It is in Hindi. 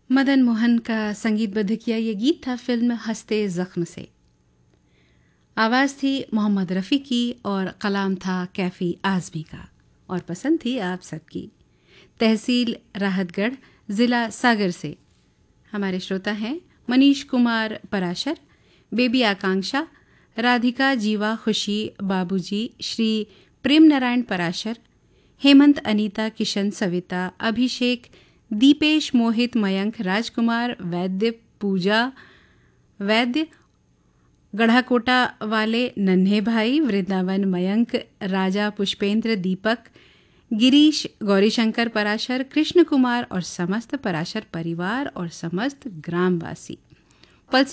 मदन मोहन का संगीतबद्ध किया ये गीत था फिल्म हंसते जख्म से। आवाज़ थी मोहम्मद रफ़ी की और कलाम था कैफ़ी आज़मी का, और पसंद थी आप सबकी। तहसील राहतगढ़, ज़िला सागर से हमारे श्रोता हैं मनीष कुमार पराशर, बेबी आकांक्षा, राधिका जीवा खुशी, बाबूजी श्री प्रेम नारायण पराशर, हेमंत अनीता किशन सविता अभिषेक दीपेश मोहित मयंक राजकुमार वैद्य पूजा वैद्य गढ़ाकोटा वाले नन्हे भाई वृंदावन मयंक राजा पुष्पेंद्र दीपक गिरीश गौरीशंकर पराशर कृष्ण कुमार और समस्त पराशर परिवार और समस्त ग्रामवासी।